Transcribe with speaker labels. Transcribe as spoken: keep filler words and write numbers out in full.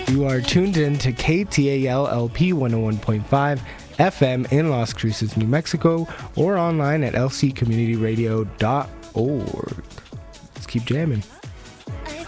Speaker 1: You are tuned in to K T A L L P one oh one point five F M in Las Cruces, New Mexico, or online at l c community radio dot org. Let's keep jamming.